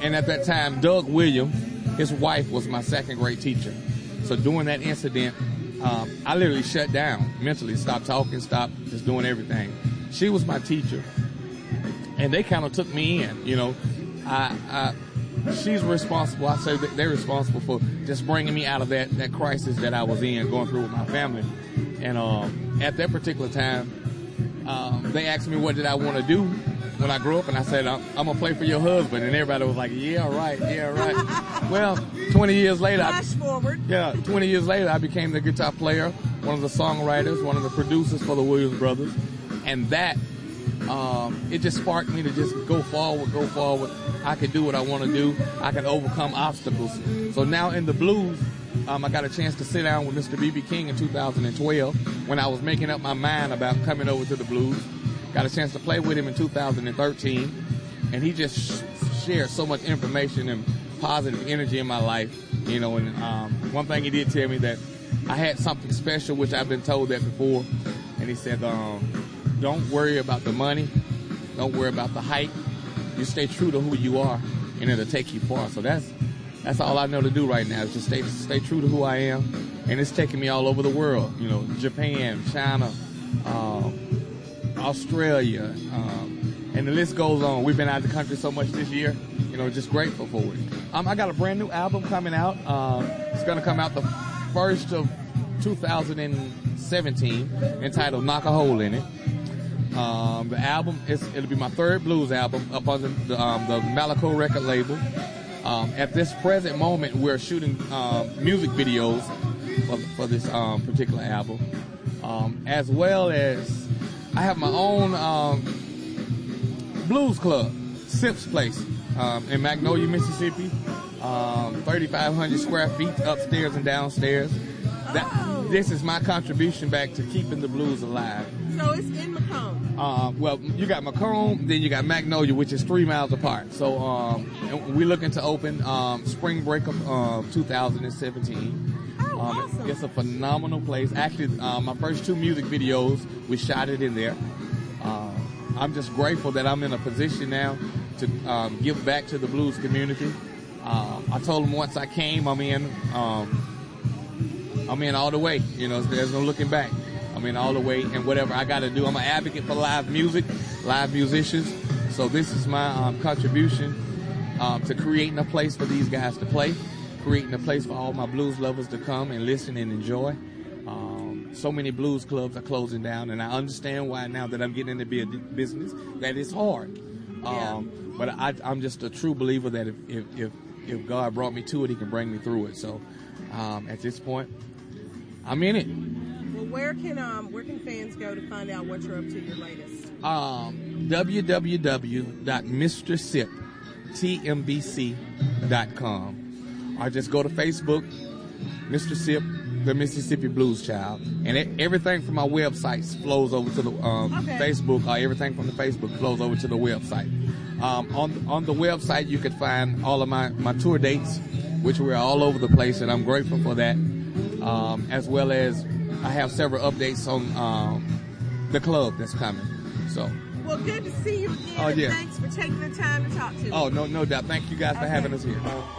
And at that time, Doug Williams, his wife, was my second grade teacher. So during that incident, I literally shut down mentally, stopped talking, stopped just doing everything. She was my teacher, and they kind of took me in. You know, she's responsible. I say that they're responsible for just bringing me out of that crisis that I was in, going through with my family. And at that particular time, they asked me what did I want to do when I grew up, and I said, I'm going to play for your husband. And everybody was like, yeah, right. Well, 20 years later, Flash forward. Yeah, 20 years later, I became the guitar player, one of the songwriters, one of the producers for the Williams Brothers. And that, it just sparked me to just go forward. I could do what I want to do. I can overcome obstacles. So now in the blues, I got a chance to sit down with Mr. B.B. King in 2012 when I was making up my mind about coming over to the blues. Got a chance to play with him in 2013, and he just shared so much information and positive energy in my life, you know. And one thing he did tell me that I had something special, which I've been told that before, and he said, don't worry about the money, don't worry about the hype, you stay true to who you are, and it'll take you far. So that's all I know to do right now, is just stay true to who I am, and it's taking me all over the world, you know, Japan, China, Australia, and the list goes on. We've been out of the country so much this year, you know, just grateful for it. I got a brand new album coming out. It's going to come out the 1st of 2017, entitled Knock a Hole in It. The album, it'll be my third blues album up under the Malaco record label. At this present moment, we're shooting music videos for this particular album, as well as I have my own blues club, Sips Place, in Magnolia, Mississippi. 3,500 square feet upstairs and downstairs. This is my contribution back to keeping the blues alive. So it's in Macomb. Well, you got Macomb, then you got Magnolia, which is 3 miles apart. So we're looking to open spring break of 2017. Awesome. It's a phenomenal place. Actually, my first 2 music videos, we shot it in there. I'm just grateful that I'm in a position now to give back to the blues community. I told them once I came, I'm in all the way. You know, there's no looking back. I'm in all the way, and whatever I got to do, I'm an advocate for live music, live musicians. So this is my contribution to creating a place for these guys to play, creating a place for all my blues lovers to come and listen and enjoy. So many blues clubs are closing down, and I understand why now that I'm getting into business, that it's hard. But I'm just a true believer that if God brought me to it, He can bring me through it. So at this point, I'm in it. Well, where can fans go to find out what you're up to, your latest? www.mrsipptmbc.com, or just go to Facebook, Mr. Sipp, the Mississippi Blues Child, and everything from my website flows over to the Facebook, or everything from the Facebook flows over to the website. On the website, you can find all of my tour dates, which we're all over the place, and I'm grateful for that. As well as I have several updates on the club that's coming. So. Well, good to see you again. Oh, yeah. Thanks for taking the time to talk to me. Oh, no doubt. Thank you guys for having us here.